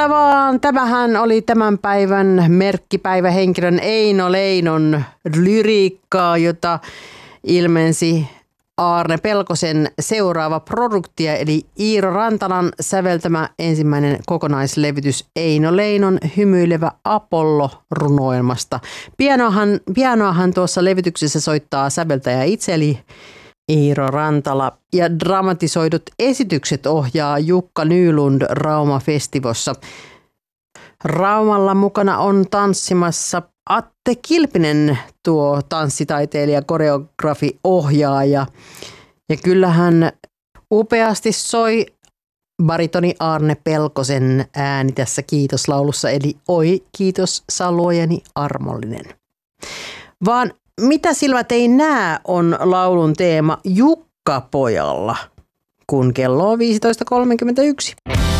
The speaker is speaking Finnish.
Kyllä vaan. Tämähän oli tämän päivän merkkipäivähenkilön Eino Leinon lyriikkaa, jota ilmensi Aarne Pelkosen seuraava produktio, eli Iiro Rantalan säveltämä ensimmäinen kokonaislevytys Eino Leinon Hymyilevä Apollo-runoilmasta. Pianoahan tuossa levytyksessä soittaa säveltäjä itse, eli Iiro Rantala, ja dramatisoidut esitykset ohjaa Jukka Nylund Rauma-festivossa. Raumalla mukana on tanssimassa Atte Kilpinen, tuo tanssitaiteilija, koreografi, ohjaaja. Ja kyllähän upeasti soi baritoni Aarne Pelkosen ääni tässä kiitoslaulussa, eli oi kiitos sä luojani armollinen. Vaan mitä silmät ei näe on laulun teema Jukkapojalla, kun kello on 15.31.